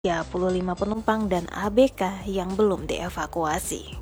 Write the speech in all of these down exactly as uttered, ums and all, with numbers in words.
tiga puluh lima penumpang dan A B K yang belum dievakuasi.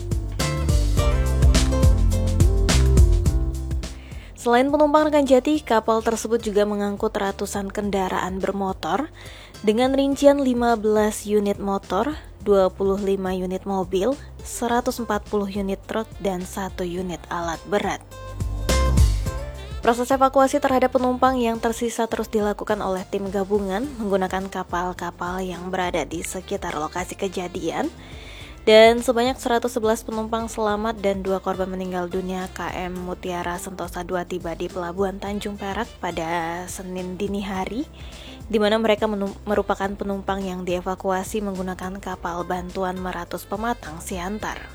Selain penumpang rekan Jati, kapal tersebut juga mengangkut ratusan kendaraan bermotor dengan rincian lima belas unit motor, dua puluh lima unit mobil, seratus empat puluh unit truk, dan satu unit alat berat. Proses evakuasi terhadap penumpang yang tersisa terus dilakukan oleh tim gabungan menggunakan kapal-kapal yang berada di sekitar lokasi kejadian. Dan sebanyak seratus sebelas penumpang selamat dan dua korban meninggal dunia. K M Mutiara Sentosa dua tiba di Pelabuhan Tanjung Perak pada Senin dini hari, di mana mereka menum- merupakan penumpang yang dievakuasi menggunakan kapal bantuan Meratus Pematang Siantar.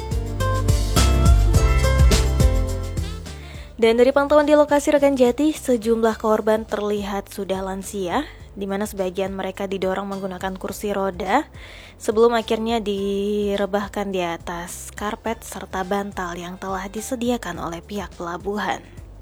Dan dari pantauan di lokasi rekan Jati, sejumlah korban terlihat sudah lansia, di mana sebagian mereka didorong menggunakan kursi roda sebelum akhirnya direbahkan di atas karpet serta bantal yang telah disediakan oleh pihak pelabuhan.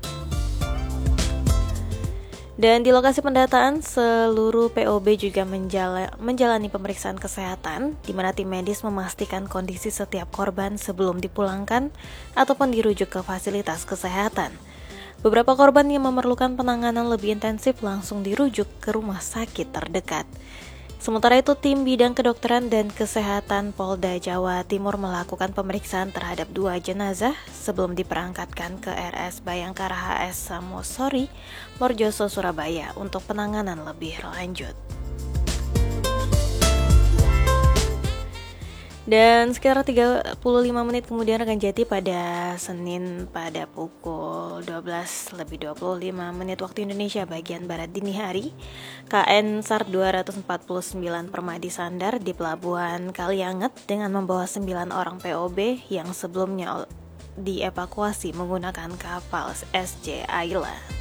Dan di lokasi pendataan, seluruh P O B juga menjala, menjalani pemeriksaan kesehatan, di mana tim medis memastikan kondisi setiap korban sebelum dipulangkan ataupun dirujuk ke fasilitas kesehatan. Beberapa korban yang memerlukan penanganan lebih intensif langsung dirujuk ke rumah sakit terdekat. Sementara itu, tim bidang kedokteran dan kesehatan Polda Jawa Timur melakukan pemeriksaan terhadap dua jenazah sebelum diperangkatkan ke R S Bayangkara H S Samosori, Morjoso, Surabaya untuk penanganan lebih lanjut. Dan sekitar tiga puluh lima menit kemudian rekan Jati, pada Senin pada pukul dua belas lebih dua puluh lima menit waktu Indonesia bagian Barat dini hari, K N SAR dua empat sembilan Permadi sandar di Pelabuhan Kalianget dengan membawa sembilan orang P O B yang sebelumnya dievakuasi menggunakan kapal S J Ayla.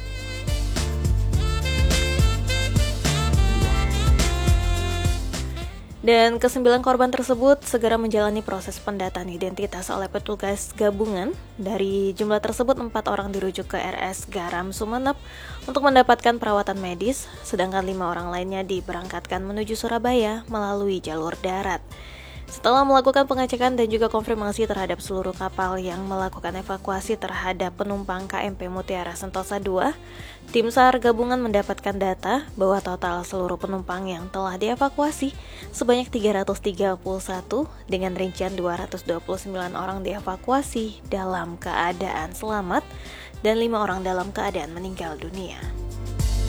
Dan kesembilan korban tersebut segera menjalani proses pendataan identitas oleh petugas gabungan. Dari jumlah tersebut, empat orang dirujuk ke R S Garam Sumeneb untuk mendapatkan perawatan medis, sedangkan lima orang lainnya diberangkatkan menuju Surabaya melalui jalur darat. Setelah melakukan pengecekan dan juga konfirmasi terhadap seluruh kapal yang melakukan evakuasi terhadap penumpang K M P Mutiara Sentosa dua, tim SAR gabungan mendapatkan data bahwa total seluruh penumpang yang telah dievakuasi sebanyak tiga ratus tiga puluh satu dengan rincian dua ratus dua puluh sembilan orang dievakuasi dalam keadaan selamat dan lima orang dalam keadaan meninggal dunia.